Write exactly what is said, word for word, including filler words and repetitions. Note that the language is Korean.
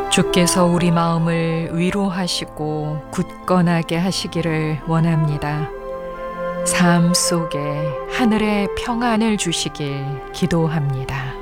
주께서 우리 마음을 위로하시고 굳건하게 하시기를 원합니다. 삶 속에 하늘의 평안을 주시길 기도합니다.